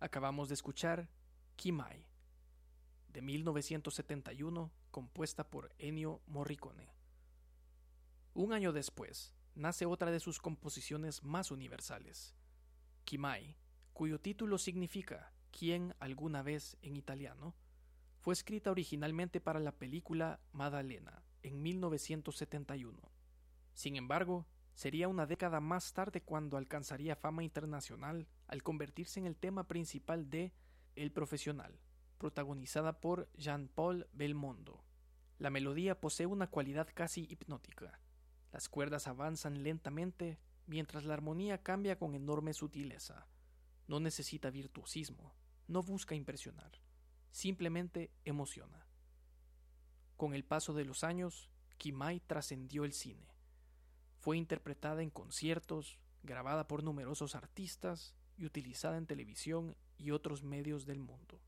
Acabamos de escuchar Kimai, de 1971, compuesta por Ennio Morricone. Un año después, nace otra de sus composiciones más universales, Kimai, cuyo título significa ¿Quién alguna vez en italiano? Fue escrita originalmente para la película Maddalena en 1971. Sin embargo, sería una década más tarde cuando alcanzaría fama internacional al convertirse en el tema principal de El Profesional, protagonizada por Jean-Paul Belmondo. La melodía posee una cualidad casi hipnótica. Las cuerdas avanzan lentamente mientras la armonía cambia con enorme sutileza. No necesita virtuosismo, no busca impresionar, simplemente emociona. Con el paso de los años, Kimai trascendió el cine. Fue interpretada en conciertos, grabada por numerosos artistas y utilizada en televisión y otros medios del mundo.